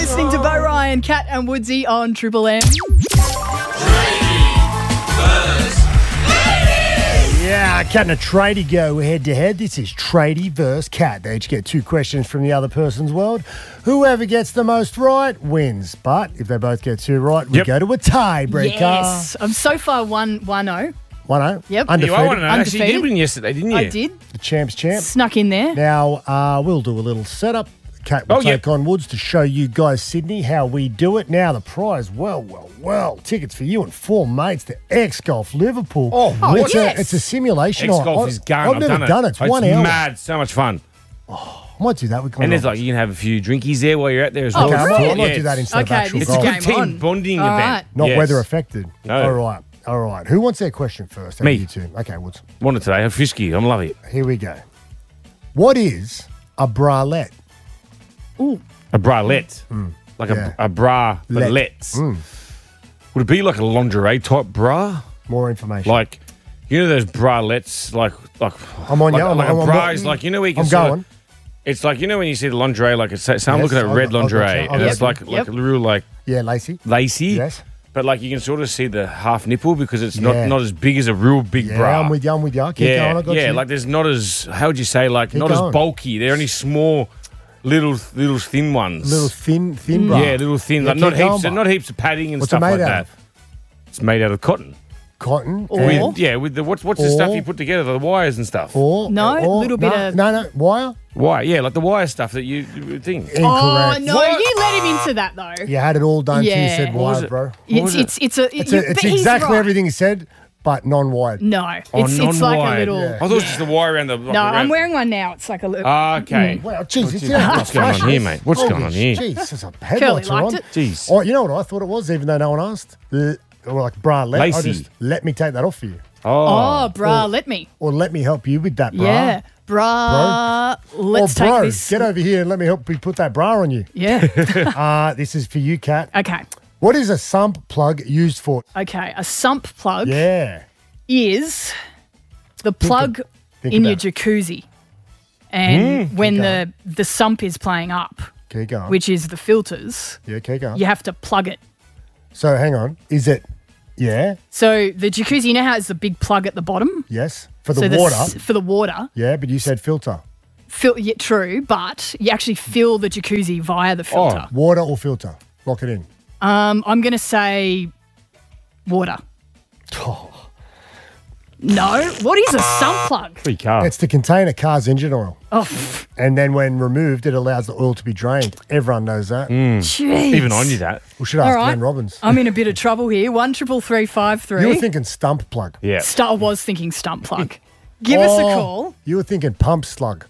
listening to Bo Ryan, Cat and Woodsy on Triple M. Yeah, Cat and a tradie go head-to-head. This is tradie versus Cat. They each get 2 questions from the other person's world. Whoever gets the most right wins. But if they both get 2 right, we go to a tiebreaker. Yes. I'm so far 1-0. 1-0. Yep. Undefeated. I want to know. Actually, you Undefeated. did win yesterday, didn't you? I did. The champ's champ. Snuck in there. Now, we'll do a little setup. Cat will take on Woods to show you guys, Sydney, how we do it. Now, the prize, well, tickets for you and 4 mates to X-Golf Liverpool. It's a simulation. X-Golf is going. I've never done it. It's 1 hour. It's mad. So much fun. I might do that with Glenn. And there's you can have a few drinkies there while you're out there as well. Okay, really? I might do that instead of actual this golf. is It's a good game team on. bonding All event. right. Not Yes. weather affected. No. All right. Who wants their question first? Me. You two. Okay, Woods. Want it today. I'm frisky. I'm loving it. Here we go. What is a bralette? Ooh. A bralette. Like Yeah. a bra, but lets. Would it be like a lingerie type bra? More information. Like, you know those bralettes, like I'm on you. like I'm a bra is like, you know where you can I'm sort of- going. it's like, you know when you see the lingerie, like it's, so I'm Yes, looking at I've red got lingerie, you. and I've it's got like a real like Yeah, Lacey. lacy. Yes. But like you can sort of see the half nipple because it's not Yeah. not as big as a real big Yeah, bra. I'm with you. Keep going. I got you. like there's not as, how would you say, like Keep not going. as bulky. They're only small, little thin ones. Little thin bra. Yeah, little thin. Yeah, Like, not keep going, heaps, bro. not heaps of padding and What's it stuff made like out that. of? It's made out of cotton. Cotton. With the what's the stuff you put together, the wires and stuff. Little bit of... No, wire? Wire, yeah, like the wire stuff that you think. Incorrect. Oh, no, you let him into that, though. You had it all done till you Yeah. said What was wire, it? bro. It's It's exactly everything he said, but non-wired. No, it's like a non-wired. little... Yeah. I thought it was just the wire around the. No, I'm wearing one now. It's like a little... Okay. Wow, jeez, What's going on here, mate? What's going on here? Jeez, this is a Curly headlights are liked on. it. Jeez. Oh, you know what I thought it was, even though no one asked? Or like bralette. I Lacy. just let me take that off for you. Oh, brah, let me. Or let me help you with that bra. Yeah. Brah. Let's or bro, take this. get over here and let me help you put that bra on you. Yeah. This is for you, Kat. Okay. What is a sump plug used for? Okay. A sump plug Yeah. is the plug think in your about it. jacuzzi. And when the sump is playing up, Keep going. which is the filters, Yeah, keep going. you have to plug it. So hang on. Is it, yeah, So the jacuzzi, you know how it's a big plug at the bottom? yes, for the So water? for the water. Yeah, but you said filter. Yeah, true, but you actually fill the jacuzzi via the filter. Water or filter? Lock it in. I'm going to say water. Oh, No. What is a sump plug? Free car. it's to contain a car's engine oil. Oh, And then when removed, it allows the oil to be drained. Everyone knows that. jeez. Even I knew that. We should ask All right. Glenn Robbins. I'm in a bit of trouble here. 133353. You were thinking stump plug. Yeah. I was thinking stump plug. Give us a call. You were thinking pump slug.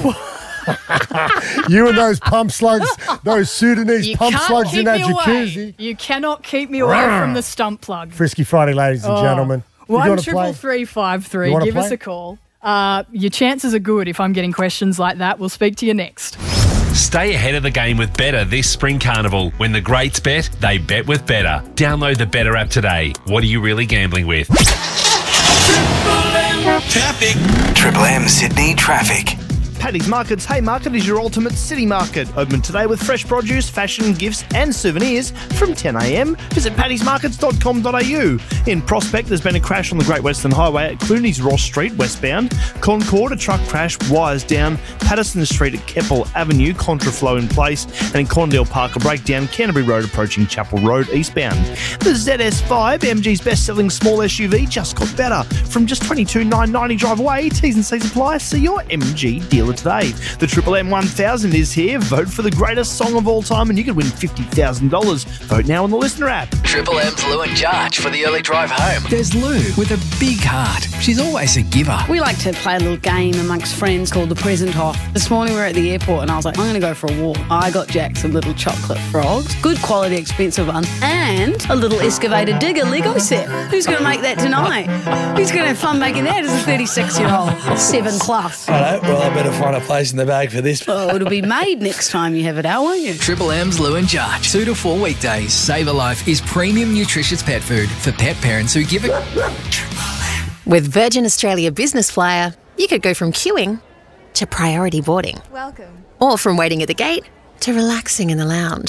You and those pump slugs, those Sudanese You pump can't slugs keep in that me jacuzzi. away. You cannot keep me away from the stump plug. Frisky Friday, ladies and gentlemen. If you wanna play- 133353. You wanna Give us play? a call. Your chances are good if I'm getting questions like that. We'll speak to you next. Stay ahead of the game with Better this spring carnival. When the greats bet, they bet with Better. Download the Better app today. What are you really gambling with? Traffic. Triple M Sydney traffic. Paddy's Market's Haymarket is your ultimate city market. Open today with fresh produce, fashion, gifts and souvenirs from 10 a.m. Visit paddysmarkets.com.au. In Prospect, there's been a crash on the Great Western Highway at Clooney's Ross Street, westbound. Concord, a truck crash, wires down. Patterson Street at Keppel Avenue, contraflow in place. And in Condell Park, a breakdown. Canterbury Road approaching Chapel Road, eastbound. The ZS5, MG's best-selling small SUV, just got better. From just $22,990 drive away, T's and C's apply. See your MG dealer today. The Triple M 1000 is here. Vote for the greatest song of all time and you could win $50,000. Vote now on the Listener app. Triple M's Lou and Jarch for the early drive home. There's Lou with a big heart. She's always a giver. We like to play a little game amongst friends called the present off. This morning we were at the airport and I was like, I'm going to go for a walk. I got Jack some little chocolate frogs, good quality, expensive ones, and a little excavator digger Lego set. Who's going to make that tonight? Who's going to have fun making that as a 36-year-old, 7+? Righto, well, I better find a place in the bag for this. Oh, it'll be made next time you have it out, won't you? Triple M's Lou and Jarch. 2 to 4 weekdays. Save a Life is premium nutritious pet food for pet parents who give it. With Virgin Australia Business Flyer, you could go from queuing to priority boarding. Welcome. Or from waiting at the gate to relaxing in the lounge.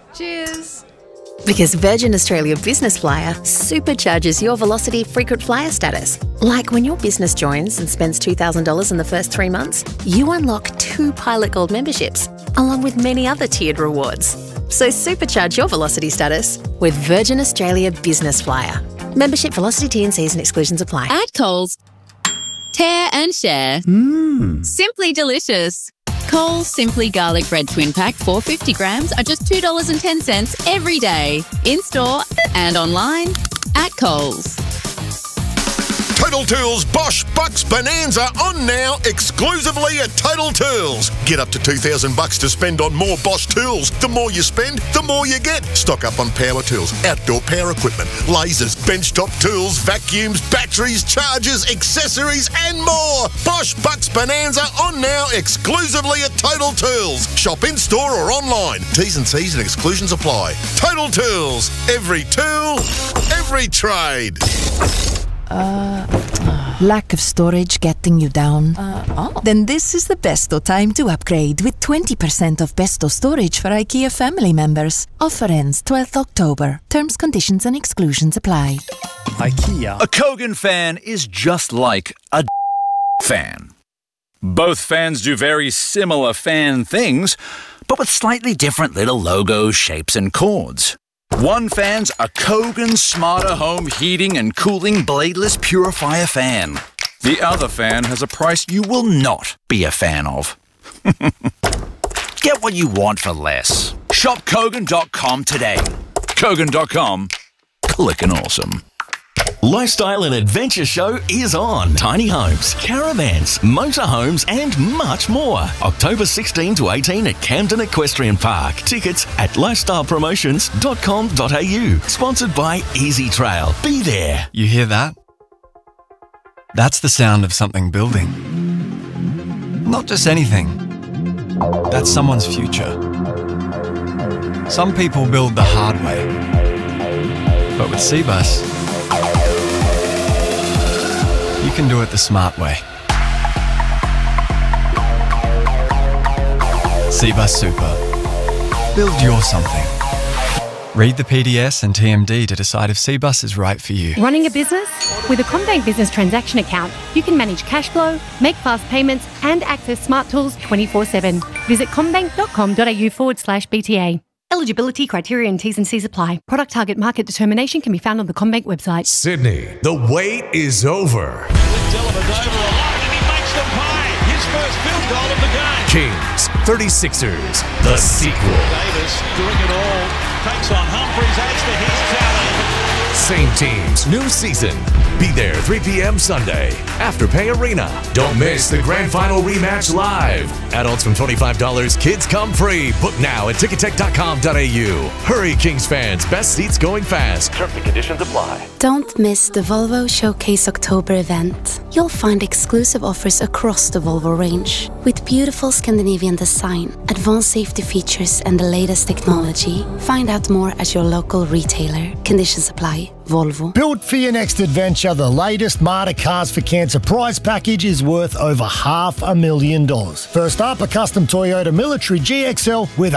Cheers. Because Virgin Australia Business Flyer supercharges your Velocity frequent flyer status. Like when your business joins and spends $2,000 in the first 3 months, you unlock 2 Pilot Gold memberships, along with many other tiered rewards. So supercharge your Velocity status with Virgin Australia Business Flyer. Membership, Velocity, T&Cs and exclusions apply. At Coles, tear and share. Simply delicious. Coles Simply Garlic Bread Twin Pack 450 grams are just $2.10 every day. In-store and online at Coles. Total Tools Bosch Bucks Bonanza on now exclusively at Total Tools. Get up to $2,000 to spend on more Bosch tools. The more you spend, the more you get. Stock up on power tools, outdoor power equipment, lasers, benchtop tools, vacuums, batteries, chargers, accessories and more. Bosch Bucks Bonanza on now exclusively at Total Tools. Shop in store or online. T's and C's and exclusions apply. Total Tools. Every tool, every trade. Lack of storage getting you down? Then this is the Besto time to upgrade with 20% off Besto storage for IKEA family members. Offer ends 12th October. Terms, conditions and exclusions apply. IKEA. A Kogan fan is just like a fan. Both fans do very similar fan things, but with slightly different little logos, shapes and chords. One fan's a Kogan Smarter Home Heating and Cooling Bladeless Purifier fan. The other fan has a price you will not be a fan of. Get what you want for less. Shop Kogan.com today. Kogan.com. Clickin' awesome. Lifestyle and Adventure Show is on. Tiny homes, caravans, motorhomes and much more. October 16 to 18 at Camden Equestrian Park. Tickets at lifestylepromotions.com.au. Sponsored by Easy Trail. Be there. You hear that? That's the sound of something building. Not just anything. That's someone's future. Some people build the hard way. But with Cbus, you can do it the smart way. Cbus Super. Build your something. Read the PDS and TMD to decide if Cbus is right for you. Running a business? With a CommBank Business Transaction Account, you can manage cash flow, make fast payments, and access smart tools 24/7. Visit commbank.com.au/BTA. Eligibility criteria and T's and C's apply. Product target market determination can be found on the CommBank website. Sydney, the wait is over. Kings, 36ers, the sequel. Davis doing it all. Takes on Humphreys, adds to his tally. Same teams, new season. Be there 3 p.m. Sunday, Afterpay Arena. Don't miss the grand final rematch live. Adults from $25, kids come free. Book now at tickettech.com.au. Hurry, Kings fans. Best seats going fast. Terms and conditions apply. Don't miss the Volvo Showcase October event. You'll find exclusive offers across the Volvo range. With beautiful Scandinavian design, advanced safety features and the latest technology. Find out more at your local retailer. Conditions apply. Volvo. Built for your next adventure, the latest Marta Cars for Cancer prize package is worth over $500,000. First up, a custom Toyota Military GXL with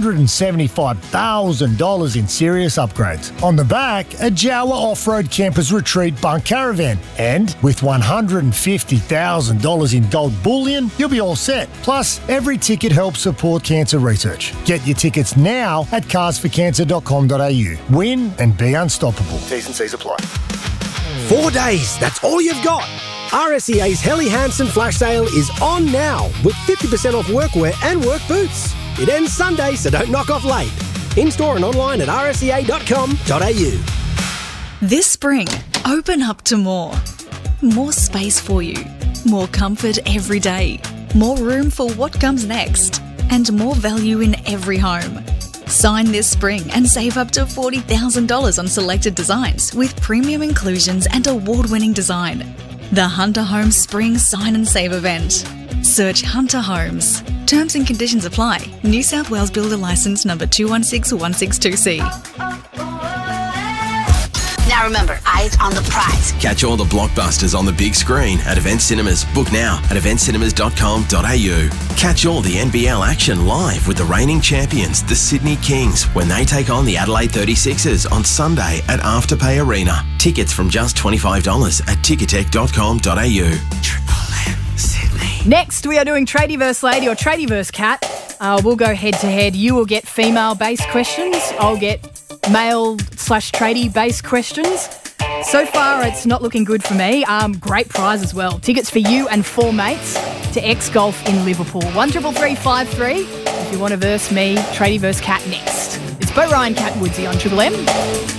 $175,000 in serious upgrades. On the back, a Jawa Off-Road Campers Retreat Bunk Caravan. And with $150,000 in gold bullion, you'll be all set. Plus, every ticket helps support cancer research. Get your tickets now at carsforcancer.com.au. Win and be unstoppable. T's and C's apply. 4 days, that's all you've got. RSEA's Helly Hansen flash sale is on now with 50% off workwear and work boots. It ends Sunday, so don't knock off late. In-store and online at rsea.com.au. This spring, open up to more. More space for you. More comfort every day. More room for what comes next. And more value in every home. Sign this spring and save up to $40,000 on selected designs with premium inclusions and award-winning design. The Hunter Homes Spring Sign and Save event. Search Hunter Homes. Terms and conditions apply. New South Wales Builder Licence number 216162C. Now remember, eyes on the prize. Catch all the blockbusters on the big screen at Event Cinemas. Book now at eventcinemas.com.au. Catch all the NBL action live with the reigning champions, the Sydney Kings, when they take on the Adelaide 36ers on Sunday at Afterpay Arena. Tickets from just $25 at ticketek.com.au. Next, we are doing Tradie vs. Lady or Tradie vs. Cat. We'll go head-to-head. You will get female-based questions. I'll get male/tradie-based questions. So far, it's not looking good for me. Great prize as well. Tickets for you and 4 mates to X Golf in Liverpool. 133353 if you want to verse me. Tradie vs. Cat next. It's Bo Ryan, Cat Woodsy on Triple M.